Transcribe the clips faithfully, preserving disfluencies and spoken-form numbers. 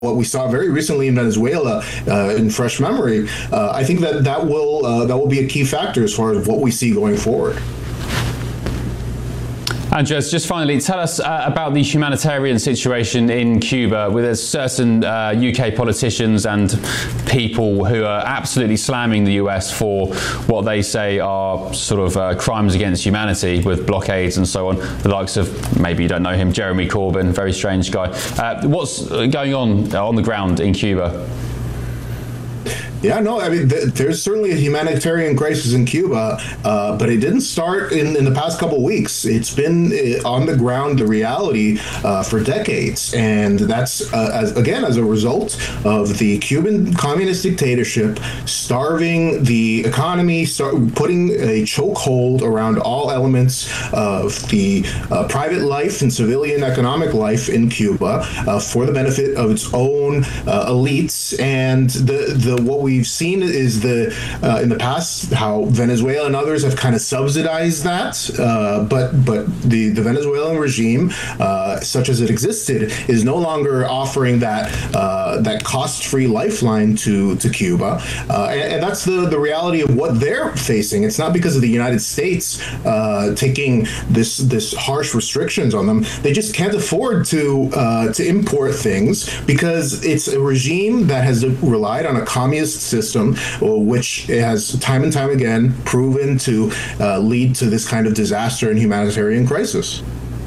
what we saw very recently in Venezuela uh, in fresh memory, uh, I think that that will uh, that will be a key factor as far as what we see going forward. Andres, just finally, tell us uh, about the humanitarian situation in Cuba, with certain uh, U K politicians and people who are absolutely slamming the U S for what they say are sort of uh, crimes against humanity, with blockades and so on. The likes of, maybe you don't know him, Jeremy Corbyn, very strange guy. Uh, what's going on on the ground in Cuba? Yeah, no, I mean, th- there's certainly a humanitarian crisis in Cuba, uh, but it didn't start in, in the past couple of weeks. It's been uh, on the ground, the reality, uh, for decades. And that's, uh, as, again, as a result of the Cuban communist dictatorship starving the economy, start putting a chokehold around all elements of the uh, private life and civilian economic life in Cuba uh, for the benefit of its own uh, elites. And the, the what we We've seen is the uh, in the past how Venezuela and others have kind of subsidized that, uh, but but the, the Venezuelan regime, uh, such as it existed, is no longer offering that uh, that cost-free lifeline to to Cuba, uh, and, and that's the the reality of what they're facing. It's not because of the United States uh, taking this this harsh restrictions on them. They just can't afford to uh, to import things because it's a regime that has relied on a communist system, which has time and time again proven to uh, lead to this kind of disaster and humanitarian crisis.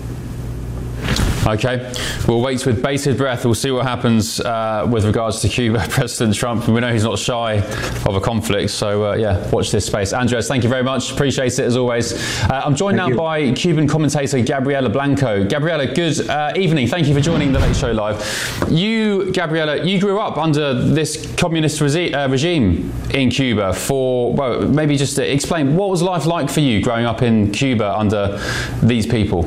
Okay, we'll wait with bated breath. We'll see what happens uh, with regards to Cuba. President Trump, we know he's not shy of a conflict, so uh, yeah, watch this space. Andres, thank you very much. Appreciate it as always. Uh, I'm joined thank now you. by Cuban commentator Gabriela Blanco. Gabriela, good uh, evening. Thank you for joining The Late Show Live. You, Gabriela, you grew up under this communist resi- uh, regime in Cuba for, well, maybe just to explain, what was life like for you growing up in Cuba under these people?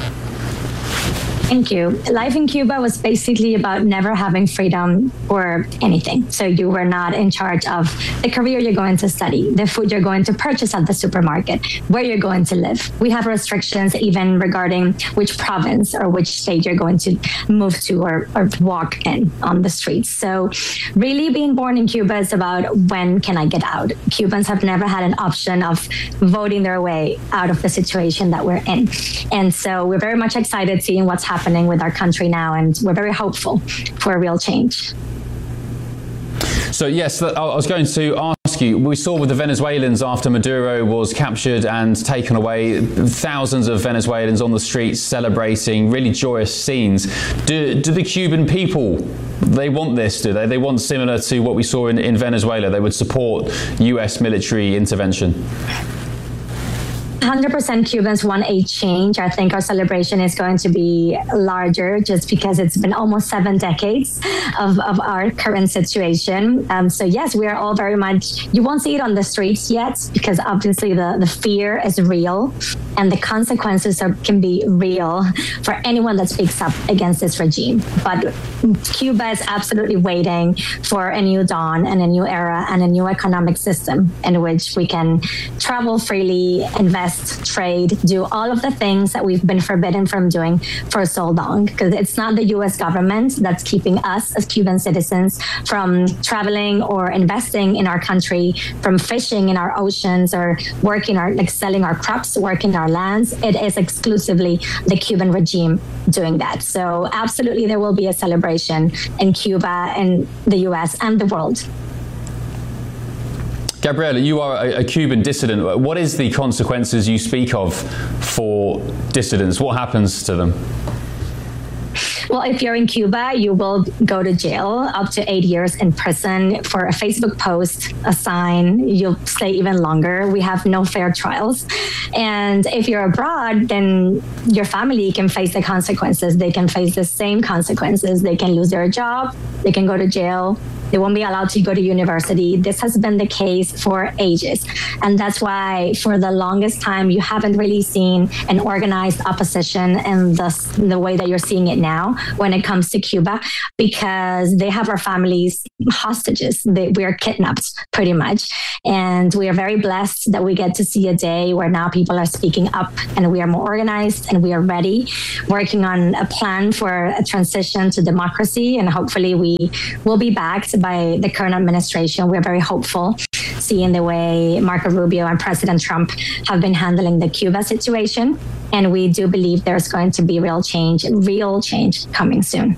Thank you. Life in Cuba was basically about never having freedom or anything. So you were not in charge of the career you're going to study, the food you're going to purchase at the supermarket, where you're going to live. We have restrictions even regarding which province or which state you're going to move to or, or walk in on the streets. So really being born in Cuba is about when can I get out? Cubans have never had an option of voting their way out of the situation that we're in. And so we're very much excited seeing what's happening happening with our country now, and we're very hopeful for a real change. So yes, I was going to ask you, we saw with the Venezuelans after Maduro was captured and taken away, thousands of Venezuelans on the streets celebrating, really joyous scenes. Do, do the Cuban people, they want this, do they? They want similar to what we saw in, in Venezuela. They would support U S military intervention. one hundred percent Cubans want a change. I think our celebration is going to be larger just because it's been almost seven decades of, of our current situation. Um, so yes, we are all very much, you won't see it on the streets yet because obviously the, the fear is real and the consequences are, can be real for anyone that speaks up against this regime. But Cuba is absolutely waiting for a new dawn and a new era and a new economic system in which we can travel freely, invest, trade, do all of the things that we've been forbidden from doing for so long. Because it's not the U S government that's keeping us as Cuban citizens from traveling or investing in our country, from fishing in our oceans or working our, like selling our crops, working our lands. It is exclusively the Cuban regime doing that. So absolutely there will be a celebration in Cuba and the U S and the world. Gabriela, you are a, a Cuban dissident. What is the consequences you speak of for dissidents? What happens to them? Well, if you're in Cuba, you will go to jail up to eight years in prison for a Facebook post, a sign. You'll stay even longer. We have no fair trials. And if you're abroad, then your family can face the consequences. They can face the same consequences. They can lose their job. They can go to jail. They won't be allowed to go to university. This has been the case for ages. And that's why for the longest time, you haven't really seen an organized opposition in the, in the way that you're seeing it now when it comes to Cuba, because they have our families hostages. They, we are kidnapped pretty much. And we are very blessed that we get to see a day where now people are speaking up and we are more organized and we are ready, working on a plan for a transition to democracy. And hopefully we will be backed by the current administration. We're very hopeful, seeing the way Marco Rubio and President Trump have been handling the Cuba situation. And we do believe there's going to be real change, real change coming soon.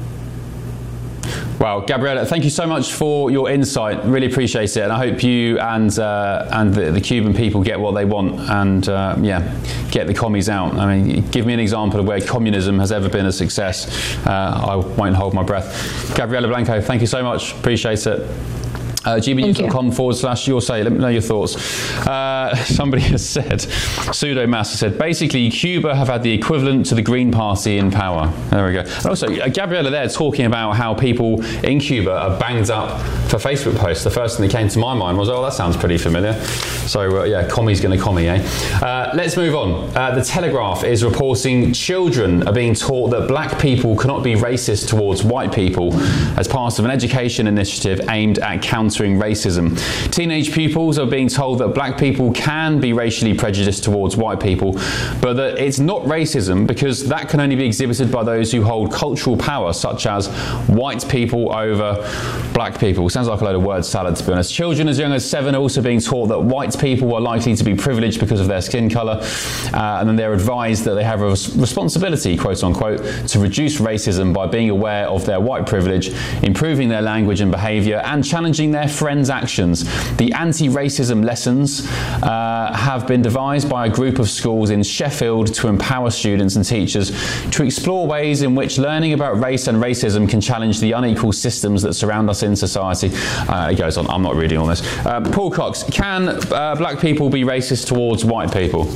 Well, Gabriela, thank you so much for your insight. Really appreciate it, and I hope you and uh, and the, the Cuban people get what they want, and uh, yeah, get the commies out. I mean, give me an example of where communism has ever been a success. Uh, I won't hold my breath. Gabriela Blanco, thank you so much. Appreciate it. Uh, G B news dot com forward slash your say. Let me know your thoughts. Uh, somebody has said, Pseudo Mass has said, basically Cuba have had the equivalent to the Green Party in power. There we go. And also, uh, Gabriela there talking about how people in Cuba are banged up for Facebook posts. The first thing that came to my mind was, oh, that sounds pretty familiar. So uh, yeah, commie's going to commie, eh? Uh, let's move on. Uh, the Telegraph is reporting children are being taught that black people cannot be racist towards white people as part of an education initiative aimed at countering racism. Teenage pupils are being told that black people can be racially prejudiced towards white people, but that it's not racism because that can only be exhibited by those who hold cultural power, such as white people over black people. Sounds like a load of word salad, to be honest. Children as young as seven are also being taught that white people are likely to be privileged because of their skin colour, uh, and then they're advised that they have a responsibility, quote unquote, to reduce racism by being aware of their white privilege, improving their language and behaviour, and challenging their friends' actions. The anti-racism lessons uh, have been devised by a group of schools in Sheffield to empower students and teachers to explore ways in which learning about race and racism can challenge the unequal systems that surround us in society. Uh, it goes on. I'm not reading all this. Uh, Paul Cox, can uh, black people be racist towards white people?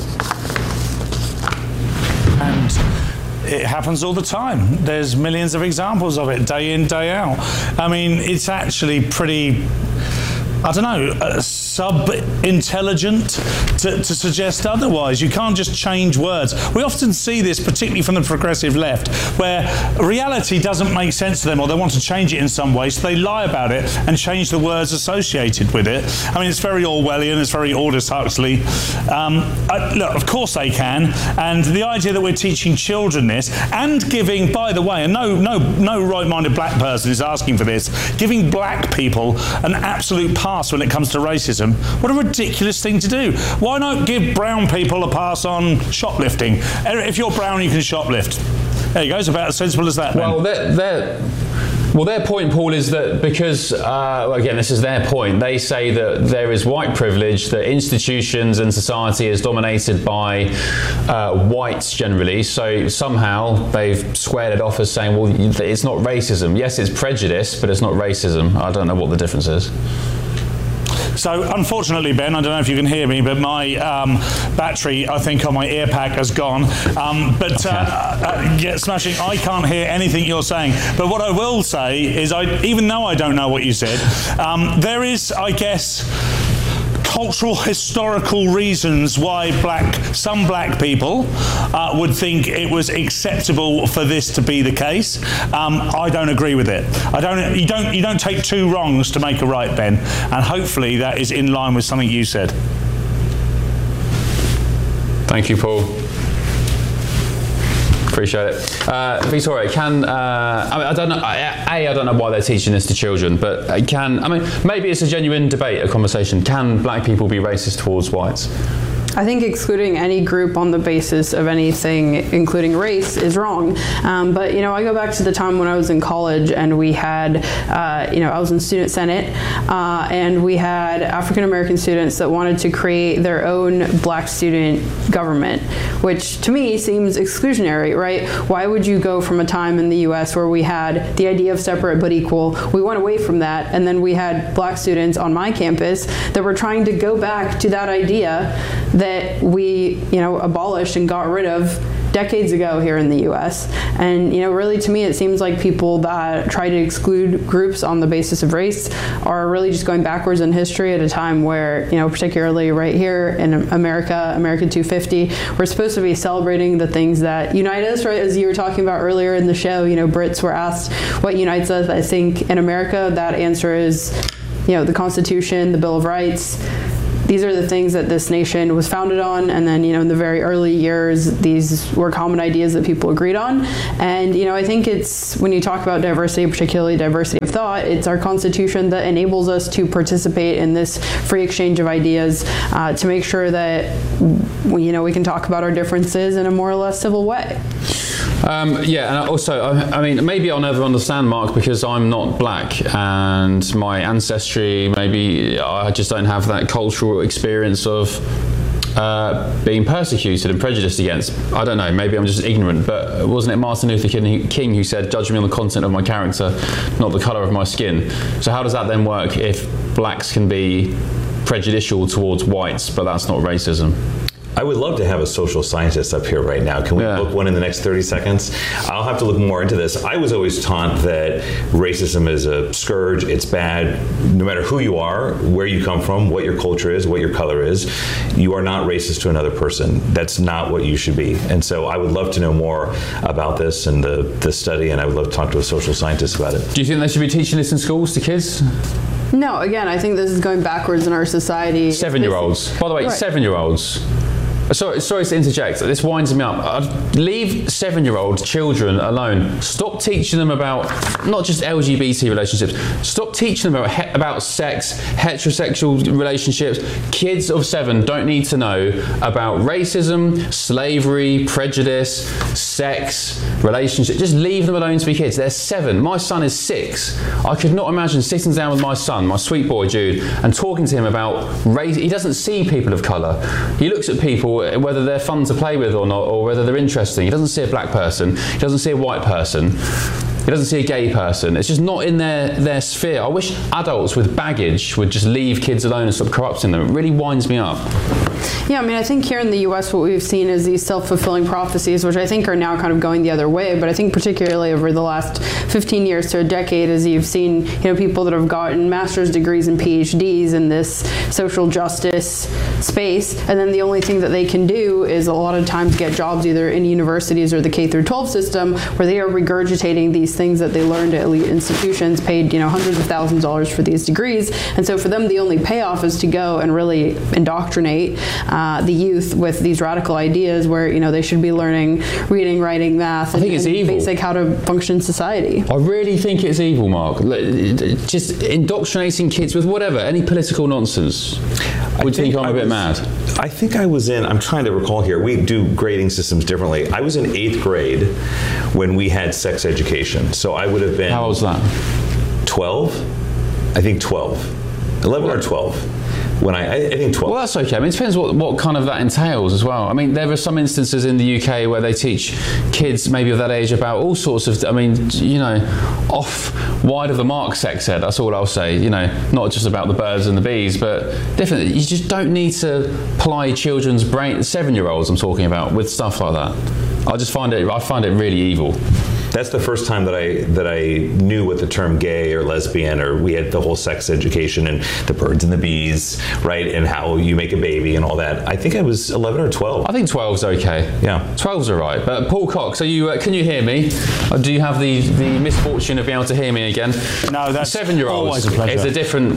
And it happens all the time. There's millions of examples of it, day in, day out. I mean, it's actually pretty, I don't know, uh, sub-intelligent to, to suggest otherwise. You can't just change words. We often see this, particularly from the progressive left, where reality doesn't make sense to them, or they want to change it in some way, so they lie about it and change the words associated with it. I mean, it's very Orwellian, it's very Aldous Huxley. Um, I, look, of course they can, and the idea that we're teaching children this, and giving, by the way, and no, no, no right-minded black person is asking for this, giving black people an absolute pass when it comes to racism. What a ridiculous thing to do. Why not give brown people a pass on shoplifting? If you're brown, you can shoplift. There you go. It's about as sensible as that. Well, they're, they're, well, their point, Paul, is that because, uh, again, this is their point, they say that there is white privilege, that institutions and society is dominated by uh, whites generally, so somehow they've squared it off as saying, well, it's not racism. Yes, it's prejudice, but it's not racism. I don't know what the difference is. So, unfortunately, Ben, I don't know if you can hear me, but my um, battery, I think, on my ear pack has gone. Um, but, uh, uh, yeah, smashing, I can't hear anything you're saying. But what I will say is, I, even though I don't know what you said, um, there is, I guess, cultural, historical reasons why black, some black people uh, would think it was acceptable for this to be the case. Um, I don't agree with it. I don't. You don't. You don't take two wrongs to make a right, Ben. And hopefully that is in line with something you said. Thank you, Paul. Appreciate it. Uh, Victoria, can, uh, I mean, I don't know, A, I don't know why they're teaching this to children, but can, I mean, maybe it's a genuine debate, a conversation. Can black people be racist towards whites? I think excluding any group on the basis of anything, including race, is wrong. Um, but, you know, I go back to the time when I was in college and we had, uh, you know, I was in Student Senate, uh, and we had African-American students that wanted to create their own black student government, which to me seems exclusionary, right? Why would you go from a time in the U S where we had the idea of separate but equal, we went away from that, and then we had black students on my campus that were trying to go back to that idea that we, you know, abolished and got rid of decades ago here in the U S. And, you know, really to me, it seems like people that try to exclude groups on the basis of race are really just going backwards in history at a time where, you know, particularly right here in America, America two fifty, we're supposed to be celebrating the things that unite us, right? As you were talking about earlier in the show, you know, Brits were asked what unites us. I think in America, that answer is, you know, the Constitution, the Bill of Rights. These are the things that this nation was founded on, and then, you know, in the very early years, these were common ideas that people agreed on. And, you know, I think it's, when you talk about diversity, particularly diversity of thought, it's our Constitution that enables us to participate in this free exchange of ideas uh, to make sure that, we, you know, we can talk about our differences in a more or less civil way. Um, yeah, and also, I, I mean, maybe I'll never understand, Mark, because I'm not black, and my ancestry, maybe I just don't have that cultural experience of uh, being persecuted and prejudiced against. I don't know, maybe I'm just ignorant, but wasn't it Martin Luther King who said, "Judge me on the content of my character, not the colour of my skin"? So how does that then work if blacks can be prejudicial towards whites, but that's not racism? I would love to have a social scientist up here right now. Can we yeah. book one in the next thirty seconds? I'll have to look more into this. I was always taught that racism is a scourge, it's bad. No matter who you are, where you come from, what your culture is, what your color is, you are not racist to another person. That's not what you should be. And so I would love to know more about this and the, the study, and I would love to talk to a social scientist about it. Do you think they should be teaching this in schools to kids? No, again, I think this is going backwards in our society. Seven-year-olds. By the way, right. seven-year-olds. Sorry, sorry to interject. This winds me up. I'd leave seven-year-old children alone. Stop teaching them about not just L G B T relationships. Stop teaching them about he- about sex, heterosexual relationships. Kids of seven don't need to know about racism, slavery, prejudice, sex, relationships. Just leave them alone to be kids. They're seven. My son is six. I could not imagine sitting down with my son, my sweet boy Jude, and talking to him about race. He doesn't see people of colour. He looks at people, whether they're fun to play with or not, or whether they're interesting. He doesn't see a black person. He doesn't see a white person. He doesn't see a gay person. It's just not in their, their sphere. I wish adults with baggage would just leave kids alone and stop corrupting them. It really winds me up. Yeah, I mean, I think here in the U S what we've seen is these self-fulfilling prophecies, which I think are now kind of going the other way. But I think particularly over the last fifteen years to a decade, as you've seen, you know, people that have gotten master's degrees and P H Ds in this social justice space, and then the only thing that they can do is a lot of times get jobs either in universities or the K through twelve system, where they are regurgitating these things that they learned at elite institutions, paid, you know, hundreds of thousands of dollars for these degrees. And so for them, the only payoff is to go and really indoctrinate uh, the youth with these radical ideas where, you know, they should be learning reading, writing, math, I think and, it's and evil. basic how to function in society. I really think it's evil, Mark. Just indoctrinating kids with whatever, any political nonsense. Would you think I'm a bit mad? I think I was in, I'm trying to recall here, we do grading systems differently. I was in eighth grade when we had sex education. So I would have been... How old was that? twelve? I think twelve. eleven or twelve. When I, I think twelve. Well, that's okay. I mean, it depends what, what kind of that entails as well. I mean, there are some instances in the U K where they teach kids maybe of that age about all sorts of, I mean, you know, off wide of the mark sex ed. That's all I'll say. You know, not just about the birds and the bees, but definitely, you just don't need to ply children's brain, seven-year-olds I'm talking about, with stuff like that. I just find it, I find it really evil. That's the first time that I that I knew what the term gay or lesbian, or we had the whole sex education and the birds and the bees, right, and how you make a baby and all that. I think I was eleven or twelve. I think twelve's okay. Yeah, twelve's all right. But Paul Cox, are you? Uh, can you hear me? Or do you have the, the misfortune of being able to hear me again? No, that's seven-year-olds. Always a pleasure. It's a different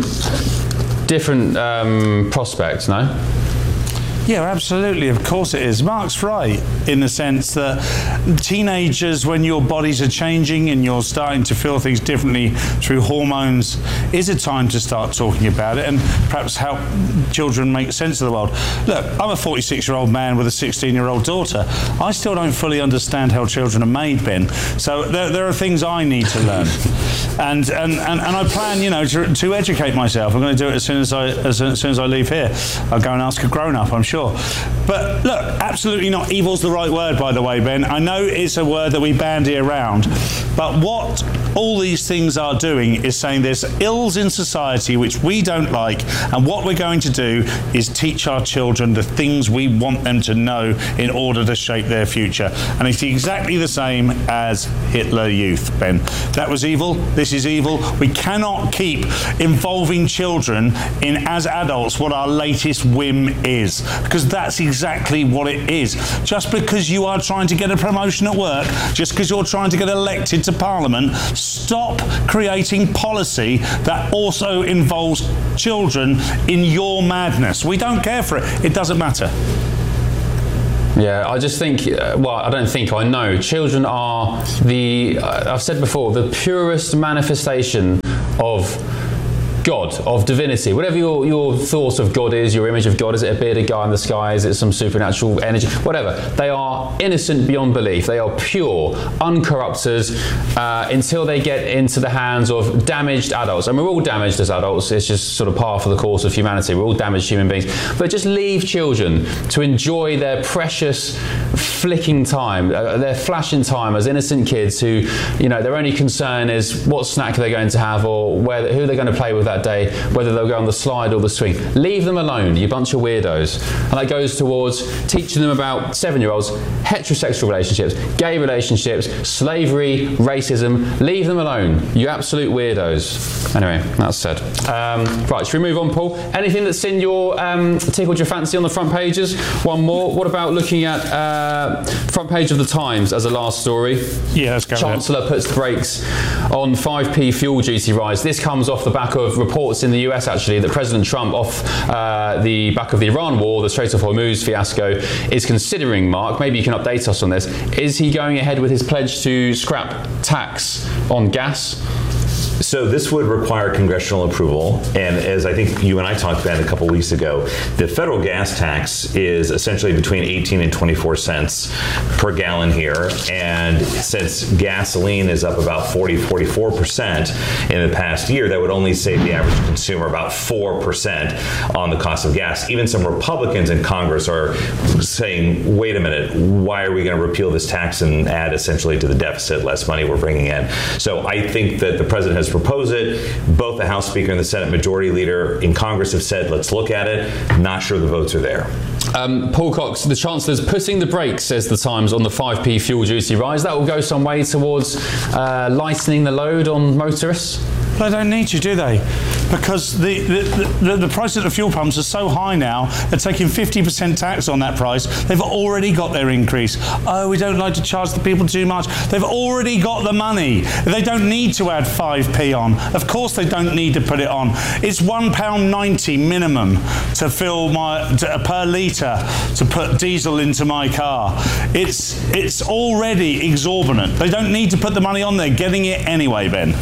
different um, prospect, no? Yeah, absolutely. Of course it is. Mark's right in the sense that teenagers, when your bodies are changing and you're starting to feel things differently through hormones, is a time to start talking about it and perhaps help children make sense of the world. Look, I'm a forty-six-year-old man with a sixteen-year-old daughter. I still don't fully understand how children are made, Ben. So there, there are things I need to learn. And, and, and, and I plan, you know, to, to educate myself. I'm going to do it as soon as I as soon as I leave here. I'll go and ask a grown-up, I'm sure. sure. But look, absolutely not. Evil's the right word, by the way, Ben. I know it's a word that we bandy around, but what all these things are doing is saying there's ills in society which we don't like, and what we're going to do is teach our children the things we want them to know in order to shape their future. And it's exactly the same as Hitler Youth, Ben. That was evil. This is evil. We cannot keep involving children in, as adults, what our latest whim is, because that's exactly what it is. Just because you are trying to get a promotion at work, just because you're trying to get elected to Parliament, stop creating policy that also involves children in your madness. We don't care for it. It doesn't matter. Yeah, I just think, uh, well, I don't think, I know, children are the, uh, I've said before, the purest manifestation of God, of divinity, whatever your, your thought of God is, your image of God. Is it a bearded guy in the sky? Is it some supernatural energy? Whatever. They are innocent beyond belief. They are pure, uncorrupted, uh, until they get into the hands of damaged adults. And we're all damaged as adults. It's just sort of par for the course of humanity. We're all damaged human beings. But just leave children to enjoy their precious flicking time, uh, their flashing time as innocent kids who, you know, their only concern is what snack they're going to have, or where, who they're going to play with that day, whether they'll go on the slide or the swing. Leave them alone, you bunch of weirdos. And that goes towards teaching them about seven-year-olds, heterosexual relationships, gay relationships, slavery, racism. Leave them alone, you absolute weirdos. Anyway, that's said. Um, right, should we move on, Paul? Anything that's in your, um, tickled your fancy on the front pages? One more. What about looking at uh, front page of the Times as a last story? Yeah, let's go. Chancellor ahead. Puts the brakes on five p fuel duty rise. This comes off the back of reports in the U S, actually, that President Trump, off uh, the back of the Iran war, the Strait of Hormuz fiasco, is considering, Mark, maybe you can update us on this, is he going ahead with his pledge to scrap tax on gas? So this would require congressional approval, and as I think you and I talked about a couple weeks ago, the federal gas tax is essentially between eighteen and twenty-four cents per gallon here, and since gasoline is up about forty, forty-four percent in the past year, that would only save the average consumer about four percent on the cost of gas. Even some Republicans in Congress are saying, wait a minute, why are we going to repeal this tax and add essentially to the deficit less money we're bringing in? So I think that the president has proposed it. Both the House Speaker and the Senate Majority Leader in Congress have said, let's look at it. Not sure the votes are there. Um, Paul Cox, the Chancellor's putting the brakes, says the Times, on the five p fuel duty rise. That will go some way towards uh, lightening the load on motorists? They don't need to, do they? Because the, the, the, the price at the fuel pumps are so high now, they're taking fifty percent tax on that price. They've already got their increase. Oh, we don't like to charge the people too much. They've already got the money. They don't need to add five p on. Of course they don't need to put it on. It's one pound ninety minimum to fill my, to, per litre to put diesel into my car. It's, it's already exorbitant. They don't need to put the money on. They're getting it anyway, Ben.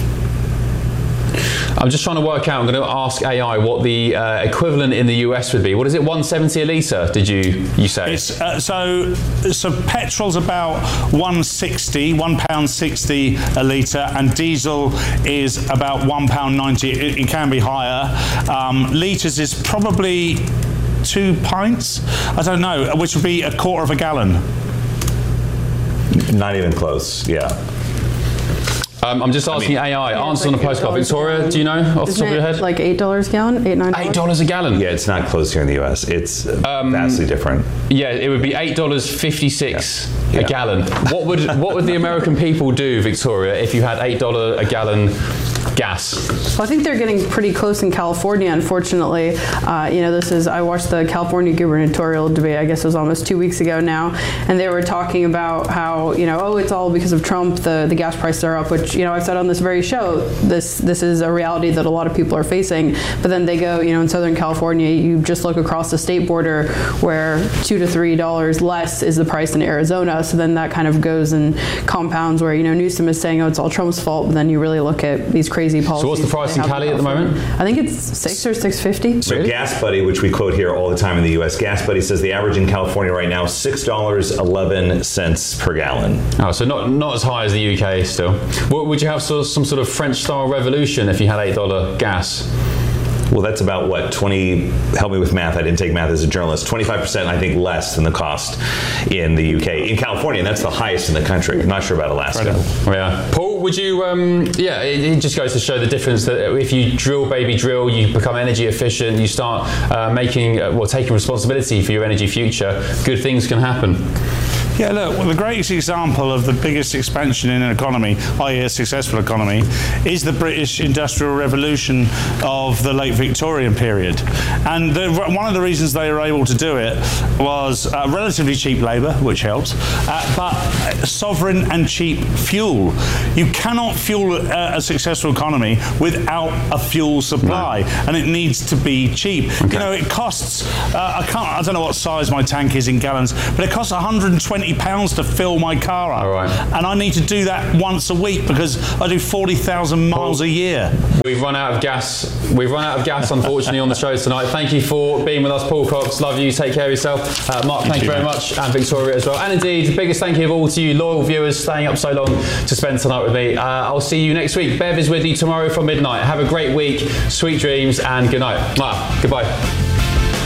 I'm just trying to work out, I'm going to ask A I what the uh, equivalent in the U S would be. What is it, one seventy a litre, did you you say? It's, uh, so so petrol's about one sixty, one pound sixty a litre, and diesel is about one pound ninety. It, it can be higher. Um, litres is probably two pints, I don't know, which would be a quarter of a gallon. Not even close, yeah. Um, I'm just asking I mean, A I, yeah, answer like on the postcard. Victoria, do you know off the top of your head? Like eight dollars a gallon? Eight, nine dollars? eight dollars a gallon? Yeah, it's not close here in the U S. It's um, vastly different. Yeah, it would be eight dollars fifty-six yeah. a yeah. gallon. What would what would the American people do, Victoria, if you had eight dollars a gallon gas? Well, I think they're getting pretty close in California, unfortunately. Uh, you know, this is, I watched the California gubernatorial debate, I guess it was almost two weeks ago now, and they were talking about how, you know, oh, it's all because of Trump, the, the gas prices are up, which, you know, I've said on this very show, this this is a reality that a lot of people are facing. But then they go, you know, in Southern California, you just look across the state border where two to three dollars less is the price in Arizona. So then that kind of goes and compounds where, you know, Newsom is saying, oh, it's all Trump's fault, but then you really look at these crazy policies. So what's the price in Cali at the moment? I think it's six or six fifty. So really? Gas Buddy, which we quote here all the time in the U S, Gas Buddy says the average in California right now six dollars and eleven cents per gallon. Oh, so not not as high as the U K still. What, would you have sort of some sort of French-style revolution if you had eight dollars gas? Well, that's about what, twenty, help me with math, I didn't take math as a journalist, twenty-five percent I think less than the cost in the U K. In California, and that's the highest in the country. I'm not sure about Alaska. Incredible. Yeah. Paul, would you, um, yeah, it, it just goes to show the difference that if you drill, baby, drill, you become energy efficient, you start uh, making, uh, well, taking responsibility for your energy future, good things can happen. Yeah, look, well, the greatest example of the biggest expansion in an economy, that is a successful economy, is the British Industrial Revolution of the late Victorian period. And the, one of the reasons they were able to do it was uh, relatively cheap labour, which helps, uh, but sovereign and cheap fuel. You cannot fuel a, a successful economy without a fuel supply, no. and it needs to be cheap. Okay. You know, it costs, uh, I can't, I don't know what size my tank is in gallons, but it costs one hundred twenty pounds to fill my car up. All right. And I need to do that once a week because I do forty thousand miles Paul, a year. We've run out of gas. We've run out of gas, unfortunately, on the show tonight. Thank you for being with us, Paul Cox. Love you. Take care of yourself. Uh, Mark, thank, thank you very much. And Victoria as well. And indeed, the biggest thank you of all to you, loyal viewers, staying up so long to spend tonight with me. Uh, I'll see you next week. Bev is with you tomorrow from midnight. Have a great week. Sweet dreams and good night. Mwah. Goodbye.